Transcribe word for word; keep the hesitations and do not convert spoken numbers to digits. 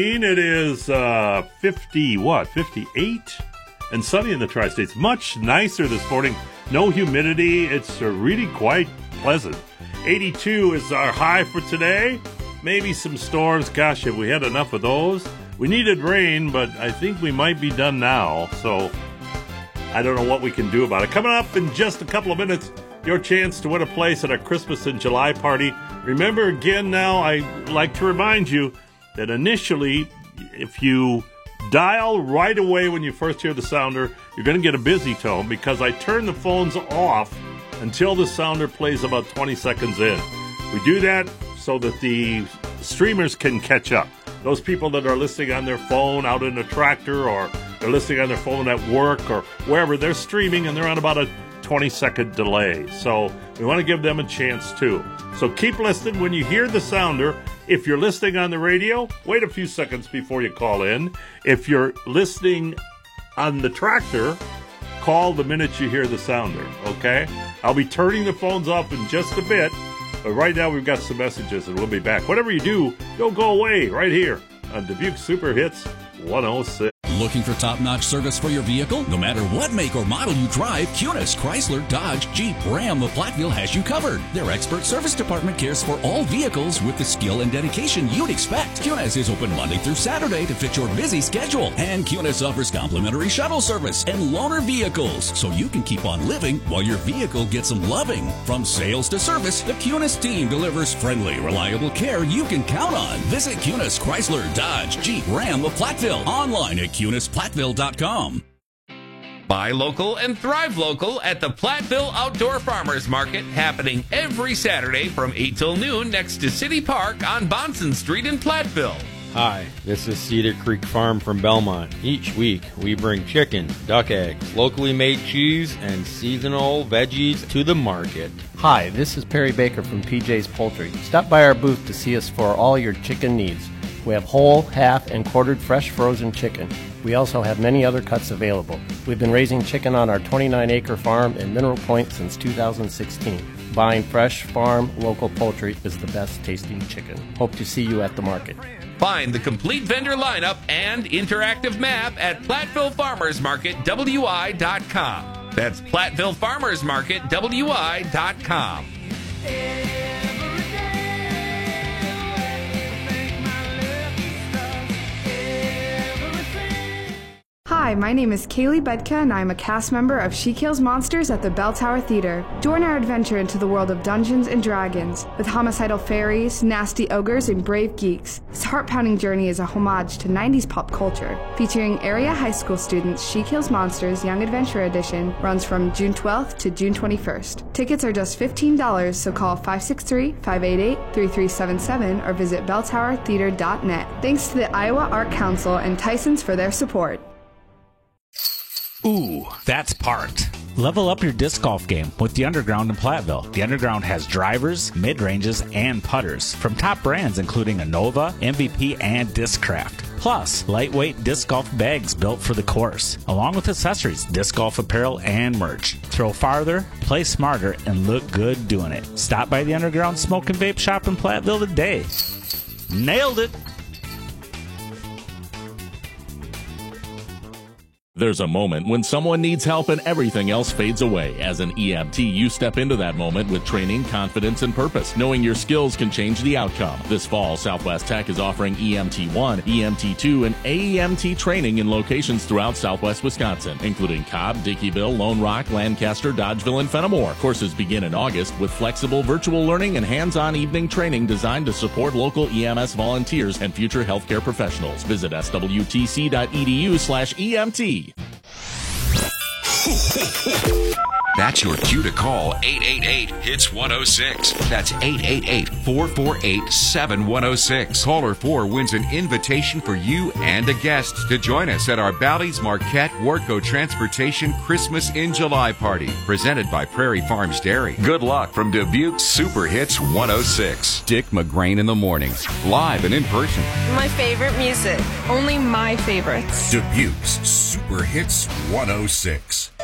It is uh, fifty, what, fifty-eight? And sunny in the Tri-States. Much nicer this morning. No humidity. It's uh, really quite pleasant. eighty-two is our high for today. Maybe some storms. Gosh, have we had enough of those? We needed rain, but I think we might be done now. So I don't know what we can do about it. Coming up in just a couple of minutes, your chance to win a place at our Christmas in July party. Remember, again, now I like to remind you that initially, if you dial right away when you first hear the sounder, you're going to get a busy tone because I turn the phones off until the sounder plays about twenty seconds in. We do that so that the streamers can catch up. Those people that are listening on their phone out in a tractor, or they're listening on their phone at work or wherever, they're streaming and they're on about a twenty second delay. So we want to give them a chance too. So keep listening when you hear the sounder. If you're listening on the radio, wait a few seconds before you call in. If you're listening on the tractor, call the minute you hear the sounder, okay? I'll be turning the phones off in just a bit, but right now we've got some messages and we'll be back. Whatever you do, don't go away right here on Dubuque Super Hits one oh six. Looking for top-notch service for your vehicle? No matter what make or model you drive, Cunis, Chrysler, Dodge, Jeep, Ram, of Platteville has you covered. Their expert service department cares for all vehicles with the skill and dedication you'd expect. Cunis is open Monday through Saturday to fit your busy schedule. And Cunis offers complimentary shuttle service and loaner vehicles, so you can keep on living while your vehicle gets some loving. From sales to service, the Cunis team delivers friendly, reliable care you can count on. Visit Cunis, Chrysler, Dodge, Jeep, Ram of Platteville online at Cunis Platteville dot com. Buy local and thrive local at the Platteville Outdoor Farmers Market, happening every Saturday from eight till noon next to City Park on Bonson Street in Platteville. Hi, this is Cedar Creek Farm from Belmont. Each week, we bring chicken, duck eggs, locally made cheese, and seasonal veggies to the market. Hi, this is Perry Baker from P J's Poultry. Stop by our booth to see us for all your chicken needs. We have whole, half, and quartered fresh frozen chicken. We also have many other cuts available. We've been raising chicken on our twenty-nine acre farm in Mineral Point since two thousand sixteen. Buying fresh, farm, local poultry is the best tasting chicken. Hope to see you at the market. Find the complete vendor lineup and interactive map at Platteville Farmers Market W I dot com. That's Platteville Farmers Market W I dot com. Hi, my name is Kaylee Bedka, and I'm a cast member of She Kills Monsters at the Bell Tower Theater. Join our adventure into the world of Dungeons and Dragons, with homicidal fairies, nasty ogres, and brave geeks. This heart-pounding journey is a homage to nineties pop culture. Featuring area high school students, She Kills Monsters Young Adventure Edition runs from June twelfth to June twenty-first. Tickets are just fifteen dollars, so call five six three, five eight eight, three three seven seven or visit bell tower theater dot net. Thanks to the Iowa Art Council and Tyson's for their support. Ooh, that's parked. Level up your disc golf game with the Underground in Platteville. The Underground has drivers, mid-ranges, and putters from top brands including Innova, M V P, and Discraft. Plus, lightweight disc golf bags built for the course, along with accessories, disc golf apparel, and merch. Throw farther, play smarter, and look good doing it. Stop by the Underground Smoke and Vape Shop in Platteville today. Nailed it! There's a moment when someone needs help and everything else fades away. As an E M T, you step into that moment with training, confidence, and purpose, knowing your skills can change the outcome. This fall, Southwest Tech is offering E M T one, E M T two, and A E M T training in locations throughout southwest Wisconsin, including Cobb, Dickeyville, Lone Rock, Lancaster, Dodgeville, and Fenimore. Courses begin in August with flexible virtual learning and hands-on evening training designed to support local E M S volunteers and future healthcare professionals. Visit S W T C dot E D U slash E M T. That's your cue to call eight eight eight, hits one oh six. That's eight eight eight, four four eight, seven one oh six. Caller four wins an invitation for you and a guest to join us at our Bally's Marquette Warco Transportation Christmas in July party, presented by Prairie Farms Dairy. Good luck from Dubuque's Super Hits one oh six. Dick McGrain in the morning, live and in person. My favorite music, only my favorites. Dubuque's Super Hits one oh six.